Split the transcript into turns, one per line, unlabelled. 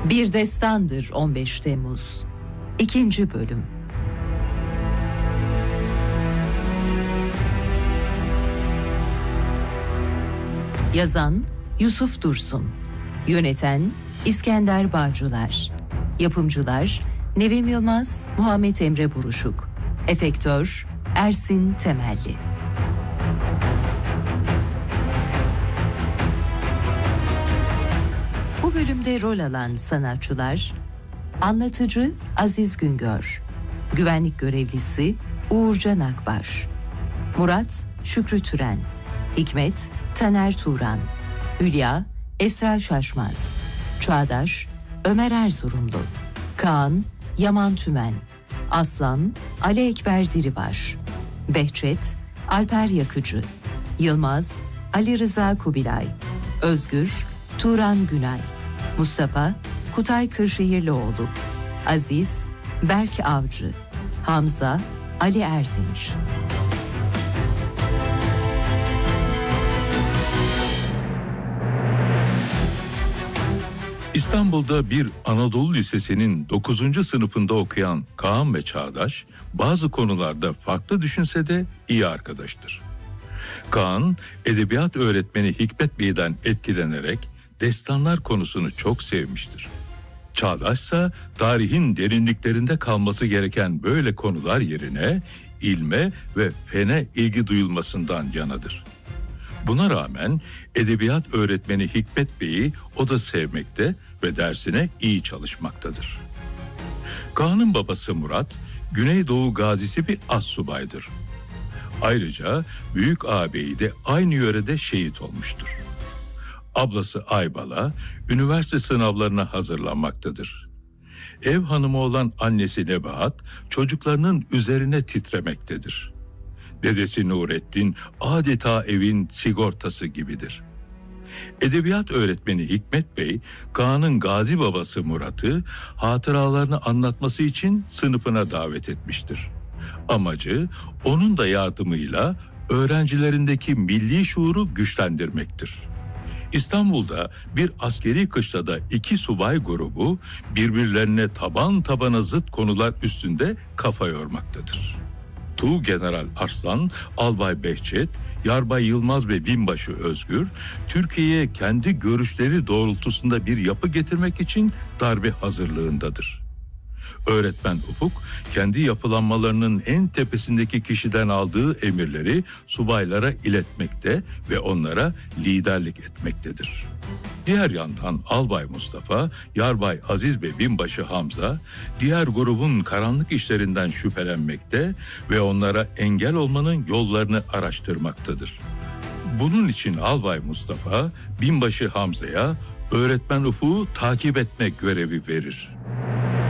Bir Destandır 15 Temmuz 2. Bölüm. Yazan Yusuf Dursun, yöneten İskender Bağcılar, yapımcılar Nevim Yılmaz, Muhammed Emre Buruşuk, efektör Ersin Temelli. Bu bölümde rol alan sanatçılar: anlatıcı Aziz Güngör, güvenlik görevlisi Uğurcan Akbaş, Murat Şükrü Türen, Hikmet Taner Turan, Hülya Esra Şaşmaz, Çağdaş Ömer Erzurumlu, Kaan Yaman Tümen, Aslan Ali Ekber Diribaş, Behçet Alper Yakıcı, Yılmaz Ali Rıza Kubilay, Özgür Turan Günay, Mustafa Kutay Kırşehirlioğlu, Aziz Berk Avcı, Hamza Ali Erdinç.
İstanbul'da bir Anadolu Lisesi'nin 9. sınıfında okuyan Kaan ve Çağdaş bazı konularda farklı düşünse de iyi arkadaştır. Kaan, edebiyat öğretmeni Hikmet Bey'den etkilenerek destanlar konusunu çok sevmiştir. Çağdaş ise tarihin derinliklerinde kalması gereken böyle konular yerine ilme ve fene ilgi duyulmasından yanadır. Buna rağmen edebiyat öğretmeni Hikmet Bey'i o da sevmekte ve dersine iyi çalışmaktadır. Kaan'ın babası Murat, Güneydoğu gazisi bir astsubaydır. Ayrıca büyük ağabeyi de aynı yörede şehit olmuştur. Ablası Aybala, üniversite sınavlarına hazırlanmaktadır. Ev hanımı olan annesi Nebahat, çocuklarının üzerine titremektedir. Dedesi Nurettin adeta evin sigortası gibidir. Edebiyat öğretmeni Hikmet Bey, Kaan'ın gazi babası Murat'ı hatıralarını anlatması için sınıfına davet etmiştir. Amacı onun da yardımıyla öğrencilerindeki milli şuuru güçlendirmektir. İstanbul'da bir askeri kışlada 2 subay grubu birbirlerine taban tabana zıt konular üstünde kafa yormaktadır. Tuğgeneral Arslan, Albay Behçet, Yarbay Yılmaz ve Binbaşı Özgür, Türkiye'ye kendi görüşleri doğrultusunda bir yapı getirmek için darbe hazırlığındadır. Öğretmen Ufuk, kendi yapılanmalarının en tepesindeki kişiden aldığı emirleri subaylara iletmekte ve onlara liderlik etmektedir. Diğer yandan Albay Mustafa, Yarbay Aziz ve Binbaşı Hamza, diğer grubun karanlık işlerinden şüphelenmekte ve onlara engel olmanın yollarını araştırmaktadır. Bunun için Albay Mustafa, Binbaşı Hamza'ya öğretmen Ufuk'u takip etmek görevi verir.